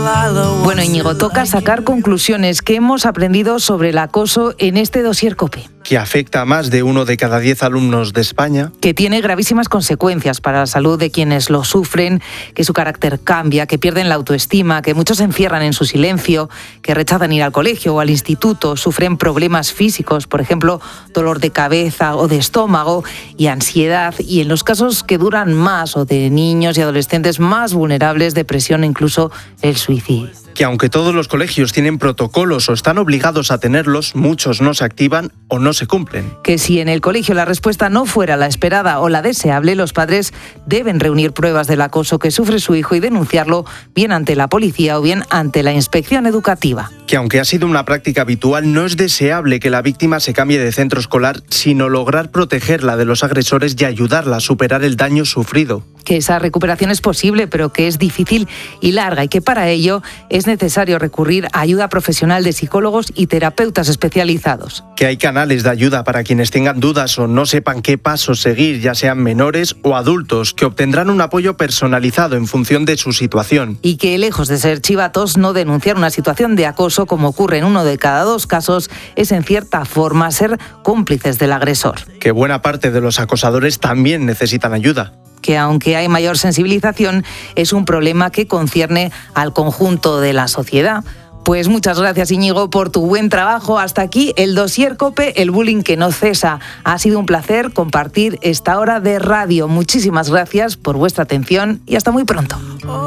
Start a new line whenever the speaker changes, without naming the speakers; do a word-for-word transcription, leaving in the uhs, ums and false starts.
Bueno, Íñigo, toca sacar conclusiones. ¿Qué hemos aprendido sobre el acoso en este dossier COPE?
Que afecta a más de uno de cada diez alumnos de España.
Que tiene gravísimas consecuencias para la salud de quienes lo sufren, que su carácter cambia, que pierden la autoestima, que muchos se encierran en su silencio, que rechazan ir al colegio o al instituto, sufren problemas físicos, por ejemplo, dolor de cabeza o de estómago y ansiedad, y en los casos que duran más o de niños y adolescentes más vulnerables, depresión e incluso el suicidio.
Que aunque todos los colegios tienen protocolos o están obligados a tenerlos, muchos no se activan o no se cumplen.
Que si en el colegio la respuesta no fuera la esperada o la deseable, los padres deben reunir pruebas del acoso que sufre su hijo y denunciarlo bien ante la policía o bien ante la inspección educativa.
Que aunque ha sido una práctica habitual, no es deseable que la víctima se cambie de centro escolar, sino lograr protegerla de los agresores y ayudarla a superar el daño sufrido.
Que esa recuperación es posible, pero que es difícil y larga y que para ello es necesario recurrir a ayuda profesional de psicólogos y terapeutas especializados.
Que hay canales de ayuda para quienes tengan dudas o no sepan qué pasos seguir, ya sean menores o adultos, que obtendrán un apoyo personalizado en función de su situación.
Y que, lejos de ser chivatos, no denunciar una situación de acoso, como ocurre en uno de cada dos casos, es en cierta forma ser cómplices del agresor.
Que buena parte de los acosadores también necesitan ayuda.
Que aunque hay mayor sensibilización, es un problema que concierne al conjunto de la sociedad. Pues muchas gracias, Íñigo, por tu buen trabajo. Hasta aquí el dossier COPE, el bullying que no cesa. Ha sido un placer compartir esta hora de radio. Muchísimas gracias por vuestra atención y hasta muy pronto.